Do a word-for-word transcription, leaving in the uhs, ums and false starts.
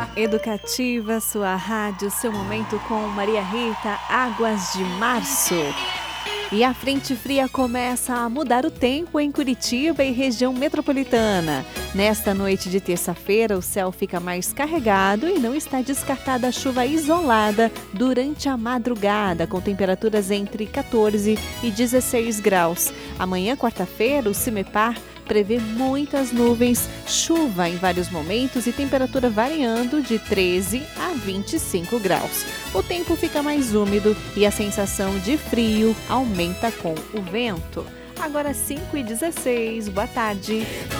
Educativa, sua rádio, seu momento com Maria Rita, Águas de Março. E a frente fria começa a mudar o tempo em Curitiba e região metropolitana. Nesta noite de terça-feira, o céu fica mais carregado e não está descartada a chuva isolada durante a madrugada, com temperaturas entre quatorze e dezesseis graus. Amanhã, quarta-feira, o CIMEPAR prevê muitas nuvens, chuva em vários momentos e temperatura variando de treze a vinte e cinco graus. O tempo fica mais úmido e a sensação de frio aumenta com o vento. Agora cinco e dezesseis, boa tarde.